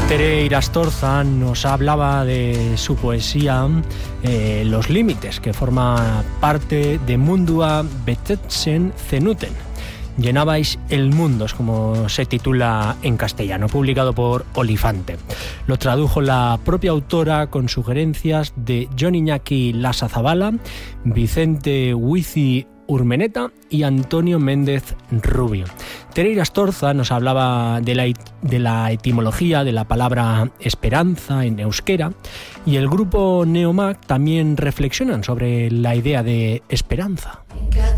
Tere Irastorza nos hablaba de su poesía Los límites, que forma parte de Mundua betetzen zenuten. Llenabais el mundo, es como se titula en castellano, publicado por Olifante. Lo tradujo la propia autora con sugerencias de Jon Iñaki Lasazabala, Vicente Huizi Urmeneta y Antonio Méndez Rubio. Tere Irastorza nos hablaba de la etimología de la palabra esperanza en euskera, y el grupo Neomag también reflexionan sobre la idea de esperanza.